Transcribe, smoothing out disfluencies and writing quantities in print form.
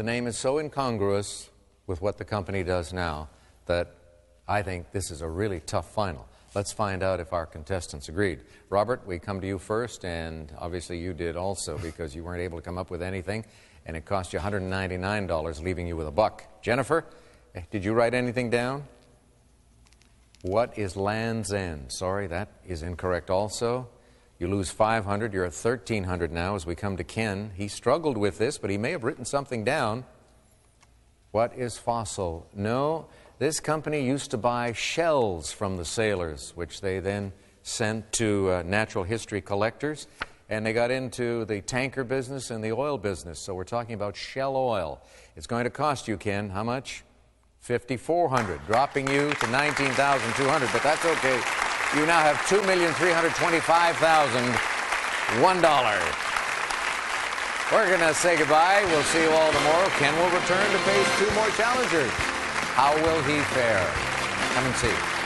the name is so incongruous with what the company does now that I think this is a really tough final. Let's find out if our contestants agreed. Robert, we come to you first, and obviously you did also because you weren't able to come up with anything, and it cost you $199, leaving you with $1. Jennifer, did you write anything down? What is Land's End? Sorry, that is incorrect also. You lose 500. You're at 1,300 now as we come to Ken. He struggled with this, but he may have written something down. What is Fossil? No. This company used to buy shells from the sailors, which they then sent to natural history collectors, and they got into the tanker business and the oil business. So we're talking about Shell Oil. It's going to cost you, Ken, how much? $5,400, dropping you to $19,200, but that's okay. You now have $2,325,001. We're going to say goodbye. We'll see you all tomorrow. Ken will return to face 2 more challengers. How will he fare? Come and see.